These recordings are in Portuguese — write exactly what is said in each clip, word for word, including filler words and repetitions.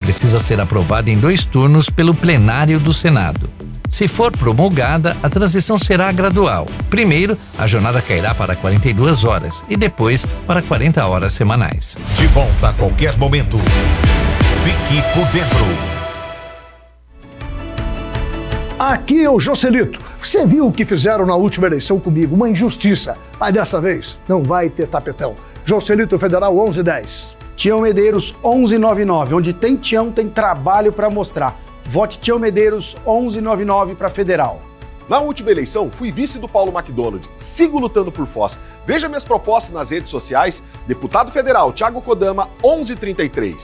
precisa ser aprovada em dois turnos pelo plenário do Senado. Se for promulgada, a transição será gradual. Primeiro, a jornada cairá para quarenta e duas horas e depois para quarenta horas semanais. De volta a qualquer momento. Fique por dentro. Aqui é o Joselito. Você viu o que fizeram na última eleição comigo? Uma injustiça. Mas dessa vez não vai ter tapetão. Joselito Federal onze dez. Tião Medeiros onze noventa e nove. Onde tem Tião, tem trabalho para mostrar. Vote Tião Medeiros onze noventa e nove para Federal. Na última eleição, fui vice do Paulo McDonald. Sigo lutando por Foz. Veja minhas propostas nas redes sociais. Deputado Federal Thiago Kodama, onze trinta e três.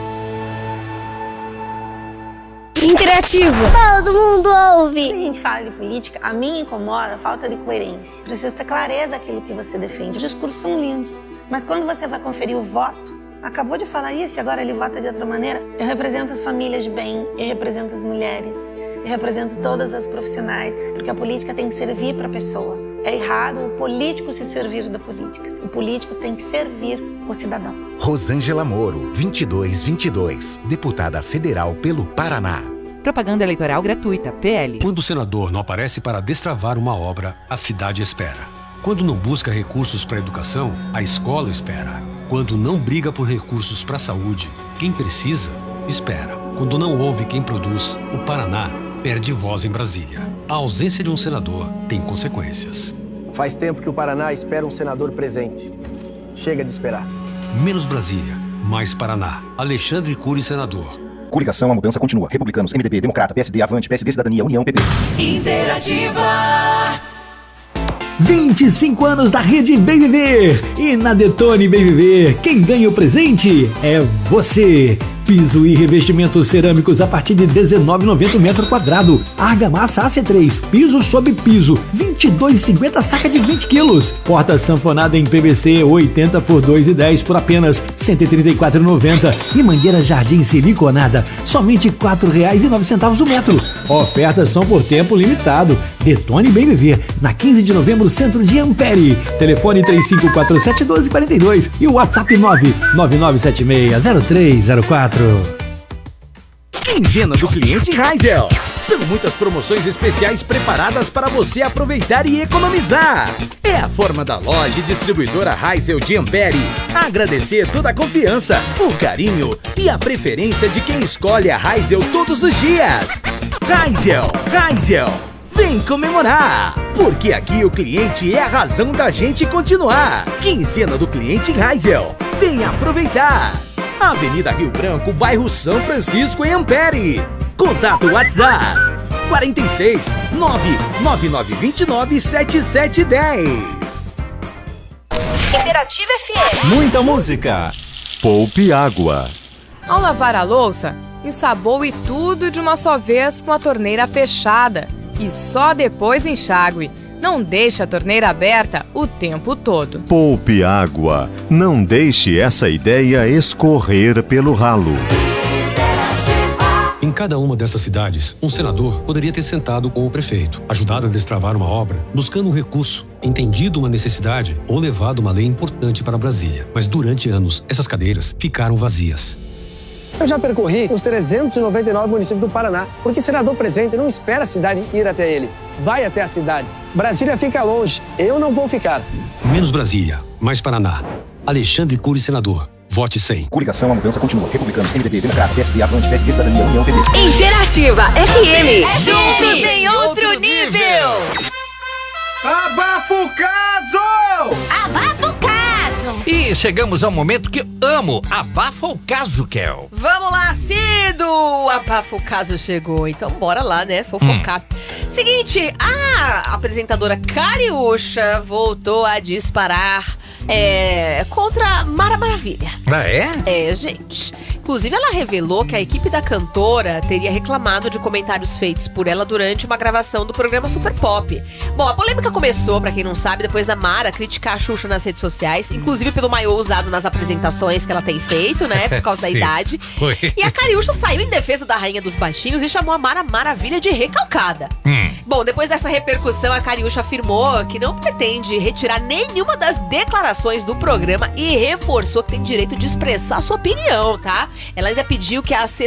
Interativo. Todo mundo ouve. Quando a gente fala de política, a mim incomoda a falta de coerência. Precisa ter clareza aquilo que você defende. Os discursos são lindos, mas quando você vai conferir o voto, acabou de falar isso e agora ele vota de outra maneira. Eu represento as famílias de bem, eu represento as mulheres, eu represento todas as profissionais, porque a política tem que servir para a pessoa. É errado o político se servir da política. O político tem que servir o cidadão. Rosângela Moro, vinte e dois vinte e dois, deputada federal pelo Paraná. Propaganda eleitoral gratuita, P L. Quando o senador não aparece para destravar uma obra, a cidade espera. Quando não busca recursos para a educação, a escola espera. Quando não briga por recursos para a saúde, quem precisa, espera. Quando não ouve quem produz, o Paraná perde voz em Brasília. A ausência de um senador tem consequências. Faz tempo que o Paraná espera um senador presente. Chega de esperar. Menos Brasília, mais Paraná. Alexandre Cury, senador. Coligação, a mudança continua. Republicanos, M D B, Democrata, P S D, Avante, P S D, Cidadania, União, P P. Interativa. vinte e cinco anos da Rede Bem Viver. E na Detone Bem Viver, quem ganha o presente é você. Piso e revestimentos cerâmicos a partir de dezenove reais e noventa centavos metro quadrado. Argamassa A C três, piso sob piso, vinte e dois reais e cinquenta centavos saca de vinte quilos. Porta sanfonada em P V C oitenta por dois reais e dez por apenas cento e trinta e quatro reais e noventa centavos. E mangueira Jardim siliconada, somente quatro reais e nove centavos o metro. Ofertas são por tempo limitado. Detone Bem Viver, na quinze de novembro, centro de Ampere. Telefone três cinco quatro sete, um dois quatro dois e o WhatsApp nove nove nove sete seis zero três zero quatro. Quinzena do cliente Heisel. São muitas promoções especiais preparadas para você aproveitar e economizar. É a forma da loja e distribuidora Heisel de Ampere agradecer toda a confiança, o carinho e a preferência de quem escolhe a Heisel todos os dias. Heisel, Heisel, vem comemorar, porque aqui o cliente é a razão da gente continuar. Quinzena do cliente Heisel. Vem aproveitar. Avenida Rio Branco, bairro São Francisco, em Ampere. Contato WhatsApp quarenta e seis, nove nove nove dois nove, sete sete um zero. Interativa F M. Muita música. Poupe água. Ao lavar a louça, ensaboe tudo de uma só vez com a torneira fechada e só depois enxague. Não deixe a torneira aberta o tempo todo. Poupe água. Não deixe essa ideia escorrer pelo ralo. Em cada uma dessas cidades, um senador poderia ter sentado com o prefeito, ajudado a destravar uma obra, buscando um recurso, entendido uma necessidade ou levado uma lei importante para Brasília. Mas durante anos, essas cadeiras ficaram vazias. Eu já percorri os trezentos e noventa e nove municípios do Paraná, porque senador presente não espera a cidade ir até ele. Vai até a cidade. Brasília fica longe. Eu não vou ficar. Menos Brasília, mais Paraná. Alexandre Cury, senador. Vote cem. Coligação, a mudança continua. Republicanos, M D B, Democrata, P S D, Avante, P S D, Cidadania, União, P P. Interativa F M. Juntos em outro nível. Abafa o caso! Abafa o caso! E chegamos ao momento que eu amo. Abafa o caso, Kel. Vamos lá, Cido! Abafa o caso chegou. Então bora lá, né? Fofocar. Hum. Seguinte, a apresentadora Cariúcha voltou a disparar é, contra Mara Maravilha. Ah, é? É, gente. Inclusive, ela revelou que a equipe da cantora teria reclamado de comentários feitos por ela durante uma gravação do programa Super Pop. Bom, a polêmica começou, pra quem não sabe, depois da Mara criticar a Xuxa nas redes sociais, inclusive pelo maiô usado nas apresentações que ela tem feito, né, por causa da idade. Foi. E a Cariúcha saiu em defesa da Rainha dos Baixinhos e chamou a Mara Maravilha de recalcada. Hum. Bom, depois dessa repercussão, a Cariúcha afirmou que não pretende retirar nenhuma das declarações do programa e reforçou que tem direito de expressar sua opinião, tá? Ela ainda pediu que a